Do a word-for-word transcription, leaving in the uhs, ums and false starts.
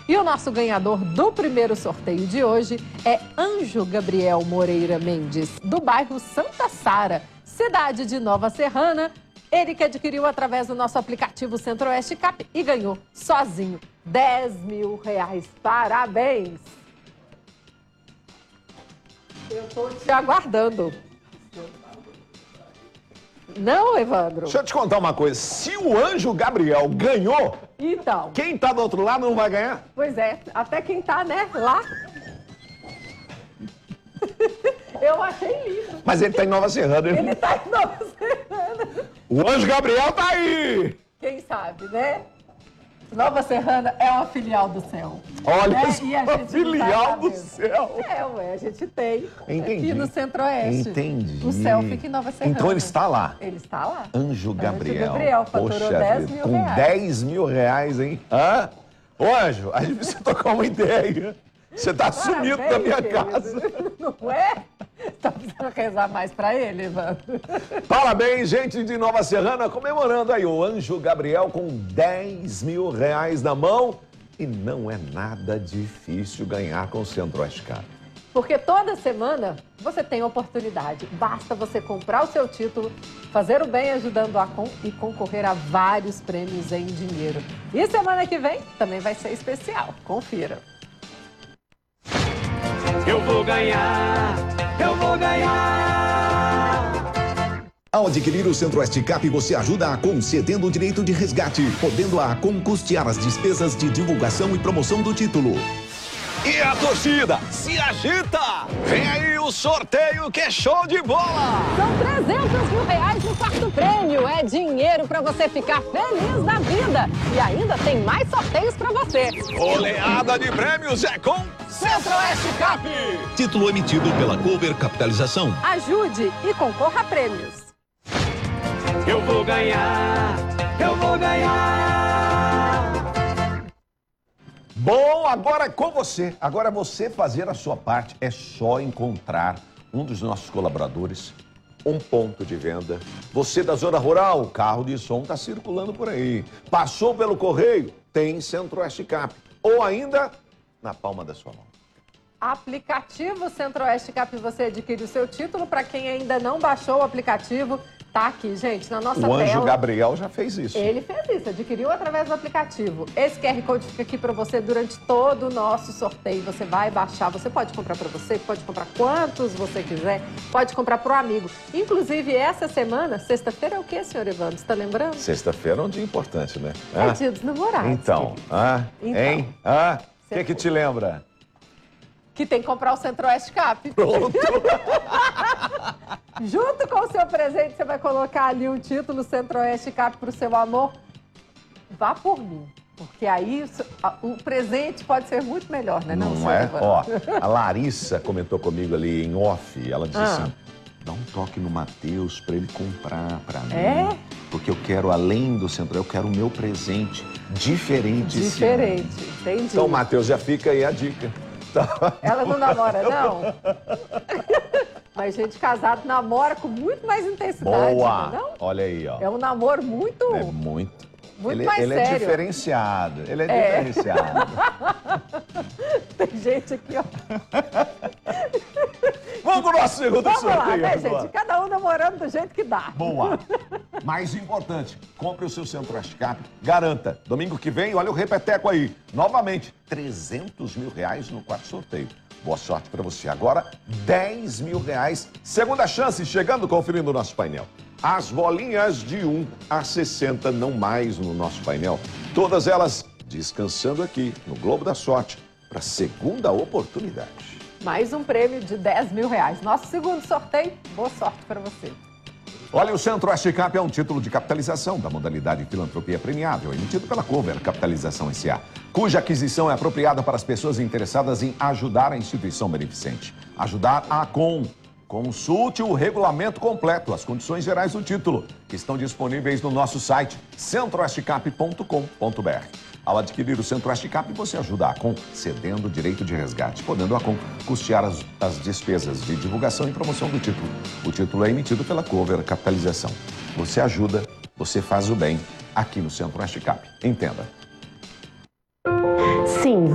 E o nosso ganhador do primeiro sorteio de hoje é Anjo Gabriel Moreira Mendes, do bairro Santa Sara, cidade de Nova Serrana. Ele que adquiriu através do nosso aplicativo Centro-Oeste Cap e ganhou sozinho dez mil reais. Parabéns! Eu estou te aguardando. Não, Evandro? Deixa eu te contar uma coisa. Se o Anjo Gabriel ganhou, então, quem tá do outro lado não vai ganhar? Pois é, até quem tá, né, lá. Eu achei lindo. Mas ele tá em Nova Serrana. Ele, ele tá em Nova Serrana. O Anjo Gabriel tá aí! Quem sabe, né? Nova Serrana é uma filial do céu. Olha, né? só, e a gente filial do tá céu. É, ué, a gente tem. Entendi. Aqui no Centro-Oeste. Entendi. O céu fica em Nova Serrana. Então ele está lá. Ele está lá. Anjo Gabriel. Anjo Gabriel faturou Poxa dez vida, mil com reais. dez mil reais, hein? Hã? Ô, Anjo, a gente precisa tocar uma ideia. Você tá sumido da minha querido. casa. Não é? Tá precisando rezar mais pra ele, Evandro. Parabéns, gente de Nova Serrana, comemorando aí o Anjo Gabriel com dez mil reais na mão. E não é nada difícil ganhar com o Centro-Oeste Cap. Porque toda semana você tem oportunidade. Basta você comprar o seu título, fazer o bem ajudando a com e concorrer a vários prêmios em dinheiro. E semana que vem também vai ser especial. Confira. Eu vou ganhar, eu vou ganhar. Ao adquirir o Centro-Oeste Cap, você ajuda a concedendo o direito de resgate, podendo a custear as despesas de divulgação e promoção do título. E a torcida se agita! Vem aí o sorteio que é show de bola! São trezentos mil reais no quarto prêmio. É dinheiro para você ficar feliz da vida. E ainda tem mais sorteios para você. Oleada de prêmios é com Centro-Oeste Cap! Título emitido pela Cover Capitalização. Ajude e concorra a prêmios. Eu vou ganhar, eu vou ganhar. Bom, agora é com você. Agora você fazer a sua parte. É só encontrar um dos nossos colaboradores, um ponto de venda. Você da zona rural, o carro de som está circulando por aí. Passou pelo correio, tem Centro-Oeste Cap. Ou ainda, na palma da sua mão. Aplicativo Centro-Oeste Cap, você adquire o seu título. Para quem ainda não baixou o aplicativo, tá aqui, gente, na nossa tela. O Anjo Gabriel já fez isso. Ele fez isso, adquiriu através do aplicativo. Esse Q R Code fica aqui para você durante todo o nosso sorteio. Você vai baixar, você pode comprar para você, pode comprar quantos você quiser, pode comprar para o amigo. Inclusive, essa semana, sexta-feira é o quê, senhor Evandro? Você está lembrando? Sexta-feira é um dia importante, né? É Ah, dia dos namorados. Então, ah, Então. hein? Ah, o que que te lembra? Que tem que comprar o Centro-Oeste Cap. Pronto. Junto com o seu presente, você vai colocar ali o título Centro-Oeste Cap para o seu amor. Vá por mim, porque aí o presente pode ser muito melhor, né? Não, não é? Ó, a Larissa comentou comigo ali em off, ela disse Ah. assim, dá um toque no Matheus para ele comprar para mim. É? Porque eu quero, além do Centro, eu quero o meu presente diferente. esse ano." Diferente, entendi. Então, Matheus, já fica aí a dica. Tá? Ela não namora, não? Mas gente casado namora com muito mais intensidade, Boa! não? Olha aí, ó. É um namoro muito... É muito. Muito ele mais ele sério. é diferenciado. Ele é, É. diferenciado. Tem gente aqui, ó. Vamos pro nosso segundo Vamos sorteio lá, né, agora. gente? Cada um namorando do jeito que dá. Boa! Mais importante, compre o seu Centro-Oeste Cap, garanta. Domingo que vem, olha o repeteco aí. Novamente, trezentos mil reais no quarto sorteio. Boa sorte para você. Agora, dez mil reais. Segunda chance, chegando, conferindo o nosso painel. As bolinhas de um a sessenta, não mais no nosso painel. Todas elas descansando aqui no Globo da Sorte para a segunda oportunidade. Mais um prêmio de dez mil reais. Nosso segundo sorteio. Boa sorte para você. Olha, o Centro-Oeste Cap é um título de capitalização da modalidade filantropia premiável, emitido pela Cover Capitalização S A, cuja aquisição é apropriada para as pessoas interessadas em ajudar a instituição beneficente. Ajudar a Com. Consulte o regulamento completo, as condições gerais do título, que estão disponíveis no nosso site centro oeste cap ponto com ponto br. Ao adquirir o Centro-Oeste Cap, você ajuda a Com cedendo o direito de resgate, podendo a Com custear as, as despesas de divulgação e promoção do título. O título é emitido pela Cover Capitalização. Você ajuda, você faz o bem aqui no Centro-Oeste Cap. Entenda. Sim.